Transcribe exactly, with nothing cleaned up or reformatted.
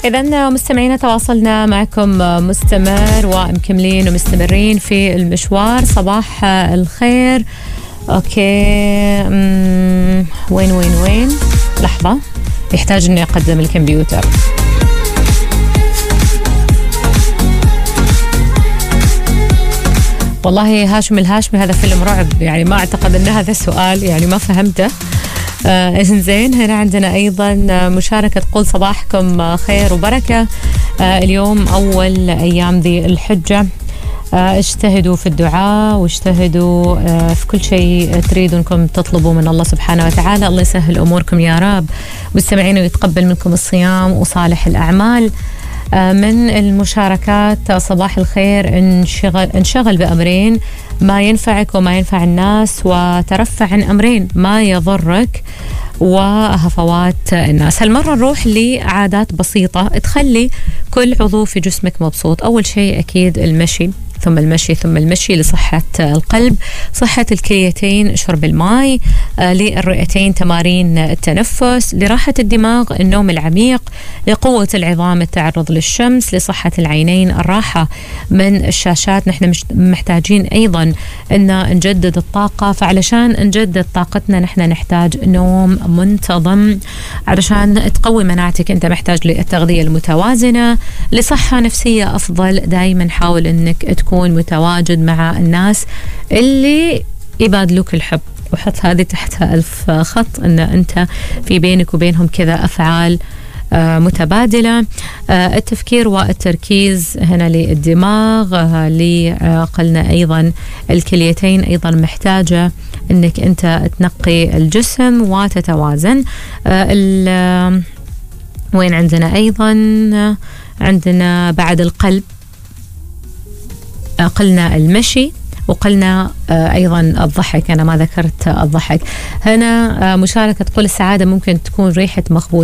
إذن مستمعينا تواصلنا معكم مستمر ومكملين ومستمرين في المشوار. صباح الخير. أوكي مم. وين وين وين لحظة، يحتاج أني أقدم الكمبيوتر. والله هاشم الهاشمي هذا فيلم رعب، يعني ما أعتقد أن هذا السؤال يعني ما فهمته. آه زين. هنا عندنا أيضا مشاركة تقول صباحكم خير وبركة. آه اليوم أول أيام ذي الحجة، آه اجتهدوا في الدعاء واجتهدوا آه في كل شيء تريدوا أنكم تطلبوا من الله سبحانه وتعالى. الله يسهل أموركم يا رب، مستمعين ويتقبل منكم الصيام وصالح الأعمال. من المشاركات صباح الخير، انشغل انشغل بأمرين ما ينفعك وما ينفع الناس، وترفع عن أمرين ما يضرك وهفوات الناس. هالمرة نروح لعادات بسيطة تخلي كل عضو في جسمك مبسوط. أول شيء أكيد المشي، ثم المشي ثم المشي لصحة القلب، صحة الكليتين، شرب الماء، آه للرئتين تمارين التنفس، لراحة الدماغ النوم العميق، لقوة العظام التعرض للشمس، لصحة العينين الراحة من الشاشات. نحن مش محتاجين أيضا أن نجدد الطاقة، فعلشان نجدد طاقتنا نحن نحتاج نوم منتظم. علشان تقوي مناعتك أنت محتاج للتغذية المتوازنة. لصحة نفسية أفضل دايما حاول أنك تكون متواجد مع الناس اللي يبادلوك الحب، وحط هذه تحتها ألف خط أن أنت في بينك وبينهم كذا أفعال آه متبادلة. آه التفكير والتركيز هنا للدماغ، آه لقلنا أيضا الكليتين أيضا محتاجة أنك أنت تنقي الجسم وتتوازن. آه وين عندنا أيضا آه عندنا بعد القلب، قلنا المشي وقلنا أيضا الضحك. أنا ما ذكرت الضحك. هنا مشاركة تقول السعادة ممكن تكون ريحة مخبوز